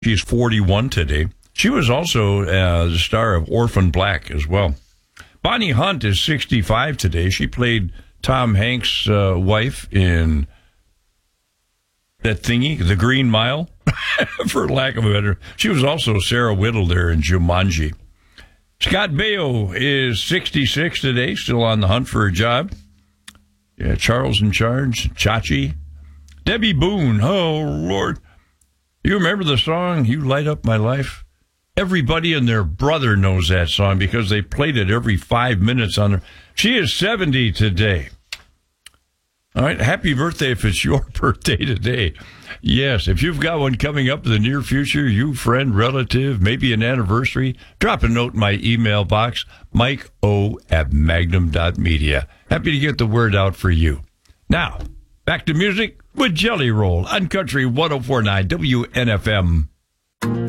She's 41 today. She was also the star of Orphan Black as well. Bonnie Hunt is 65 today. She played Tom Hanks' wife in that thingy, The Green Mile, for lack of a better. She was also Sarah Whittle there in Jumanji. Scott Baio is 66 today, still on the hunt for a job. Yeah, Charles in Charge, Chachi. Debbie Boone, oh, Lord. You remember the song, You Light Up My Life? Everybody and their brother knows that song because they played it every 5 minutes on her. She is 70 today. All right, happy birthday if it's your birthday today. Yes, if you've got one coming up in the near future, you, friend, relative, maybe an anniversary, drop a note in my email box, mikeo@magnum.media. Happy to get the word out for you. Now, back to music with Jelly Roll on Country 104.9 WNFM.